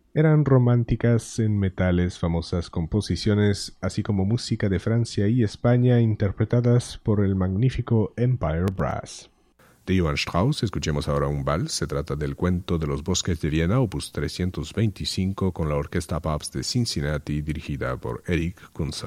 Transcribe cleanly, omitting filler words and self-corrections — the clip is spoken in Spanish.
Eran románticas en metales, famosas composiciones, así como música de Francia y España interpretadas por el magnífico Empire Brass. De Johann Strauss escuchemos ahora un vals. Se trata del Cuento de los Bosques de Viena, opus 325, con la Orquesta Pabst de Cincinnati, dirigida por Erich Kunzer.